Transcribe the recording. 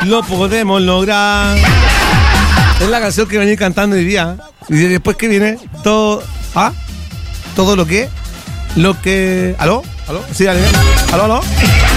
lo podemos lograr. Es la canción que venía cantando hoy día. Y después que viene todo. ¿Ah? Todo lo que. ¿Aló? ¿Aló? Sí, dale. ¿Aló?